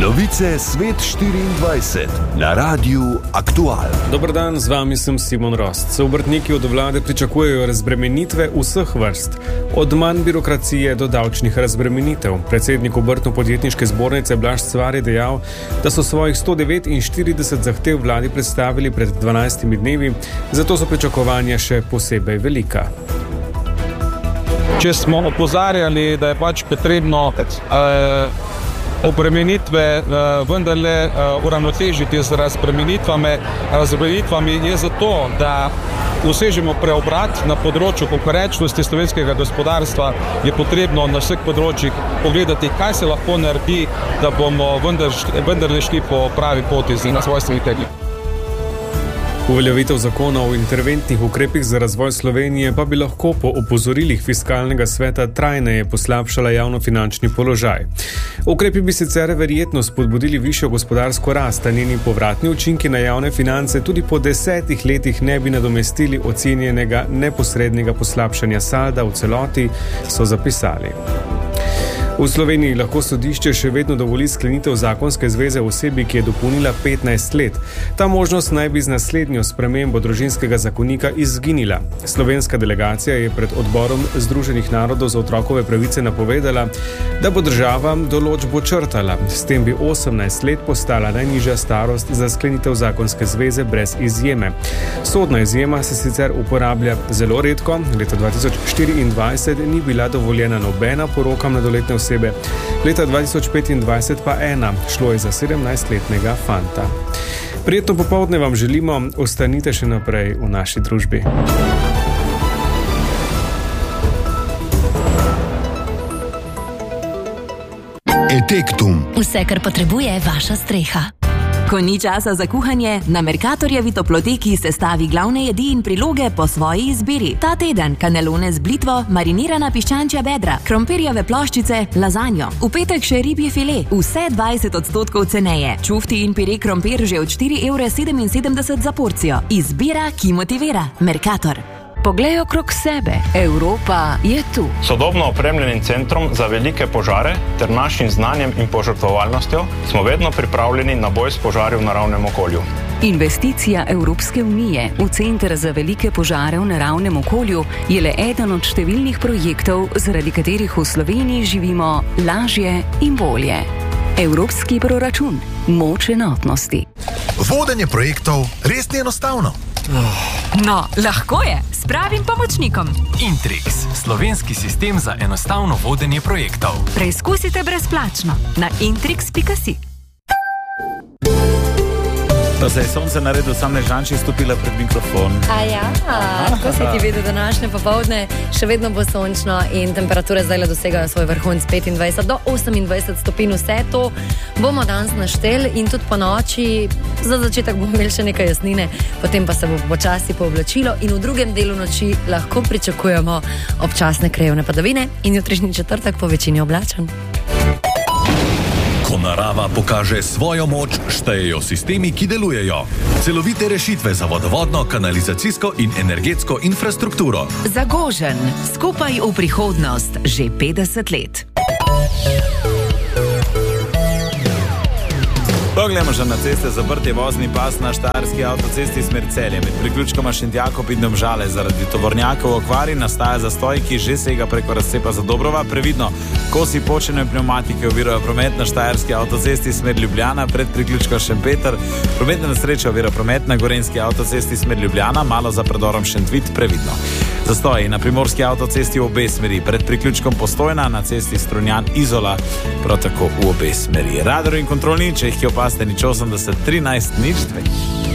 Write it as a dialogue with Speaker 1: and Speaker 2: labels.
Speaker 1: Novice Svet 24 na Radiu Aktual.
Speaker 2: Dober dan, z vami sem Simon Rost. Obrtniki od vlade pričakujejo razbremenitve vseh vrst, od manj birokracije do davčnih razbremenitev. Predsednik Obrtno-podjetniške zbornice Blaž Cvar je dejal, da so svojih 149 zahtev vladi predstavili pred 12 dnevi, zato so pričakovanja še posebej velika.
Speaker 3: Če smo opozarjali, da je pač potrebno obremenitve vendarle uravnotežiti z razbremenitvami, je zato, da dosežemo preobrat na področju konkurenčnosti slovenskega gospodarstva, je potrebno na vseh področjih pogledati, kaj se lahko naredi, da bomo vendarle šli po pravi poti na svoji strategiji.
Speaker 2: Uveljavitev zakona o interventnih ukrepih za razvoj Slovenije pa bi lahko po opozorilih Fiskalnega sveta trajneje poslabšala javnofinančni položaj. Ukrepi bi sicer verjetno spodbudili višjo gospodarsko rast, a njeni povratni učinki na javne finance tudi po 10 letih ne bi nadomestili ocenjenega neposrednega poslabšanja salda v celoti, so zapisali. V Sloveniji lahko sodišče še vedno dovoli sklenitev zakonske zveze osebi, ki je dopolnila 15 let. Ta možnost naj bi z naslednjo spremembo družinskega zakonika izginila. Slovenska delegacija je pred odborom Združenih narodov za otrokove pravice napovedala, da bo država določbo črtala. S tem bi 18 let postala najnižja starost za sklenitev zakonske zveze brez izjeme. Sodna izjema se sicer uporablja zelo redko. Leta 2024 ni bila dovoljena nobena poroka mladoletne osebe, leta 2025 pa ena, šlo je za 17-letnega fanta. Prijetno popoldne vam želimo, ostanite še naprej v naši družbi.
Speaker 1: Etektum.
Speaker 4: Vse, kar potrebuje vaša streha.
Speaker 5: Ko ni časa za kuhanje, na Mercatorjevi toploteki sestavi glavne jedi in priloge po svoji izbiri. Ta teden kanelone z blitvo, marinirana piščančja bedra, krompirjeve ploščice, lazanjo. V petek še ribji file, vse 20% ceneje. Čufti in pire krompir že od 4,77 € za porcijo. Izbira, ki motivira. Mercator.
Speaker 4: Poglej okrog sebe. Evropa je tu.
Speaker 6: Sodobno opremljenim centrom za velike požare ter našim znanjem in požrtvovalnostjo smo vedno pripravljeni na boj s požari v naravnem okolju.
Speaker 4: Investicija Evropske unije v Center za velike požare v naravnem okolju je le eden od številnih projektov, zaradi katerih v Sloveniji živimo lažje in bolje. Evropski proračun. Moč enotnosti.
Speaker 7: Vodenje projektov res ni enostavno.
Speaker 8: No, lahko je, s pravim pomočnikom.
Speaker 9: Intrix, slovenski sistem za enostavno vodenje projektov.
Speaker 8: Preizkusite brezplačno na intrix.si.
Speaker 10: To se je sonce naredil, sam Nežanček stopila pred mikrofon.
Speaker 11: Tako se ti vidi današnje popoldne, še vedno bo sončno in temperature zdaj dosegajo svoj vrhunc 25 do 28 stopinj. Vse to bomo danes našteli in tudi po noči, za začetek bomo imeli še nekaj jasnine, potem pa se bo počasi pooblačilo in v drugem delu noči lahko pričakujemo občasne krajevne padavine in jutrišnji četrtek po večini oblačen.
Speaker 1: Ko narava pokaže svojo moč, štejejo sistemi, ki delujejo. Celovite rešitve za vodovodno, kanalizacijsko in energetsko infrastrukturo.
Speaker 4: Zagožen. Skupaj v prihodnost. Že 50 let.
Speaker 10: Poglejmo že na ceste, zaprt je vozni pas na Štajerski avtocesti smer Celje. Med priključkoma Šentjakov in Domžale zaradi tovornjakov okvari nastaja zastoj, ki že sega preko razcepa Zadobrova. Previdno, kosi počene pneumatike ovirajo promet na Štajerski avtocesti smer Ljubljana pred priključkom Šempeter. Prometna nesreča ovira promet na Gorenjski avtocesti smer Ljubljana, malo za predorom Šentvit, previdno. Zastoji na Primorski avtocesti v obe smeri, pred priključkom Postojna, na cesti Strunjan Izola, prav tako v obe smeri. Radar in kontrolni, če jih je opazite, nič 80 13 02.